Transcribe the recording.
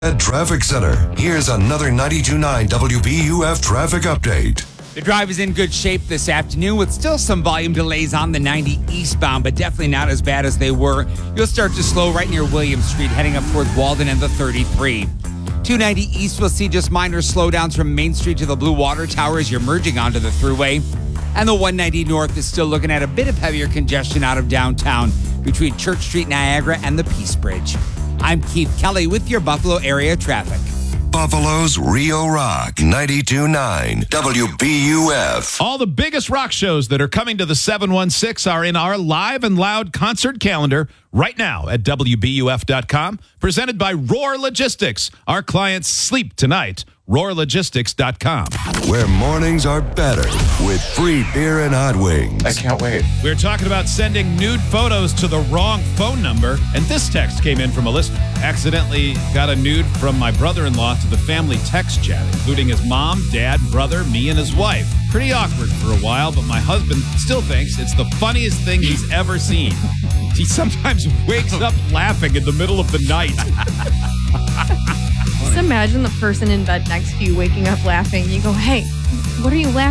At Traffic Center, here's another 92.9 WBUF traffic update. The drive is in good shape this afternoon with still some volume delays on the 90 eastbound, but definitely not as bad as they were. You'll start to slow right near Williams Street, heading up towards Walden and the 33. 290 east will see just minor slowdowns from Main Street to the Blue Water Tower as you're merging onto the thruway. And the 190 north is still looking at a bit of heavier congestion out of downtown between Church Street, Niagara, and the Peace Bridge. I'm Keith Kelly with your Buffalo area traffic. Buffalo's Rio Rock 92.9 WBUF. All the biggest rock shows that are coming to the 716 are in our live and loud concert calendar right now at WBUF.com. Presented by Roar Logistics. Our clients sleep tonight. RoarLogistics.com. Where mornings are better with free beer and hot wings. I can't wait. We're talking about sending nude photos to the wrong phone number, and this text came in from a listener. Accidentally got a nude from my brother-in-law to the family text chat, including his mom, dad, brother, me, and his wife. Pretty awkward for a while, but my husband still thinks it's the funniest thing he's ever seen. He sometimes wakes up laughing in the middle of the night. Just imagine the person in bed next to you waking up laughing. You go, hey, what are you laughing